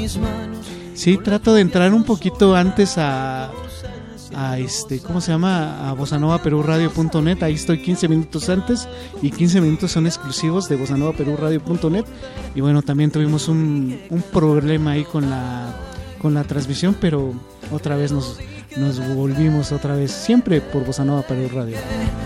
Sí, trato de entrar un poquito antes a ¿cómo se llama? A bossanovaperuradio.net. Ahí estoy 15 minutos antes y 15 minutos son exclusivos de bossanovaperuradio.net. Y bueno, también tuvimos un problema ahí con la transmisión, pero otra vez nos volvimos otra vez, siempre por Bossa Nova Perú Radio.